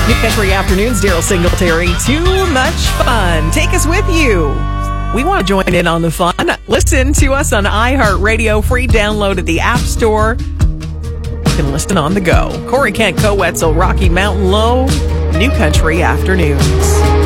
New Country Afternoons, Daryl Singletary. Too much fun. Take us with you. We want to join in on the fun. Listen to us on iHeartRadio. Free download at the App Store. You can listen on the go. Corey Kent, Co-Wetzel, Rocky Mountain Low. New Country Afternoons.